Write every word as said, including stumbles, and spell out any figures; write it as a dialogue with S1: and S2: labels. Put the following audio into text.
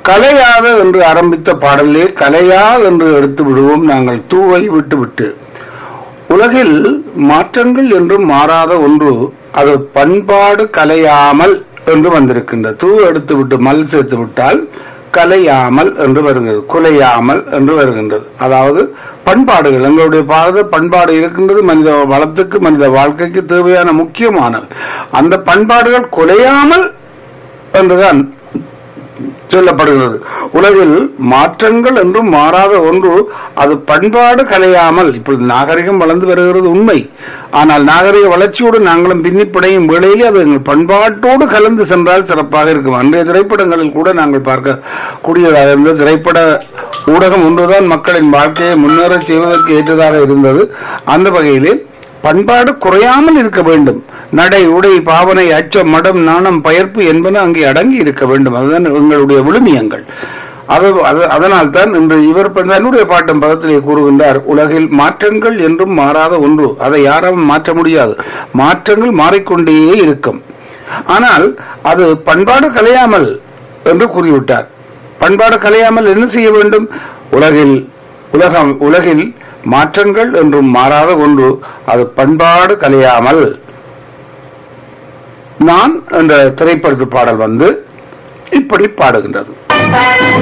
S1: கலையாத என்று ஆரம்பித்த பாடலே கலையா என்று எடுத்து விடுவோம் நாங்கள் தூவை விட்டுவிட்டு. உலகில் மாற்றங்கள் என்றும் மாறாத ஒன்று, அது பண்பாடு கலையாமல் என்று வந்திருக்கின்ற. தூ எடுத்து விட்டு மல் சேர்த்து விட்டால் கலையாமல் என்று வருகிறது, குலையாமல் என்று வருகின்றது. அதாவது பண்பாடுகள், எங்களுடைய பாரத பண்பாடு இருக்கின்றது, மனித வளத்துக்கு மனித வாழ்க்கைக்கு தேவையான முக்கியமானது. அந்த பண்பாடுகள் குலையாமல் என்றுதான் சொல்லப்படுகிறது. உலகில் மாற்றங்கள் என்றும் மாறாத ஒன்று, அது பண்பாடு கலையாமல். இப்பொழுது நாகரிகம் வளர்ந்து வருகிறது உண்மை, ஆனால் நாகரிக வளர்ச்சியோடு நாங்களும் பின்னிப்படையும் வேளையிலே அது எங்கள் பண்பாட்டோடு கலந்து சென்றால் சிறப்பாக இருக்கும். அன்றைய திரைப்படங்களில் கூட நாங்கள் பார்க்க கூடியதாக இருந்த திரைப்பட ஊடகம் ஒன்றுதான் மக்களின் வாழ்க்கையை முன்னேற செய்வதற்கு ஏற்றதாக இருந்தது. அந்த வகையிலே பண்பாடு குறையாமல் இருக்க வேண்டும். நடை, உடை, பாவனை, அச்சம், மடம், நாணம், பயர்ப்பு என்பன அங்கே அடங்கி இருக்க வேண்டும். அதுதான் எங்களுடைய விழுமியங்கள். அதனால் தான் இன்று இவர் தன்னுடைய பாட்டும் பதத்திலே கூறுகின்றார், உலகில் மாற்றங்கள் என்றும் மாறாத ஒன்று, அதை யாரும் மாற்ற முடியாது. மாற்றங்கள் மாறிக்கொண்டே இருக்கும், ஆனால் அது பண்பாடு கலையாமல் என்று கூறிவிட்டார். பண்பாடு கலையாமல் என்ன செய்ய வேண்டும்? உலகில் உலகம் உலகில் மாற்றங்கள் என்றும் மாறாத ஒன்று, அது பண்பாடு கலையாமல். நான் என்ற திரைப்படத்து பாடல் வந்து இப்படி பாடுகின்றது.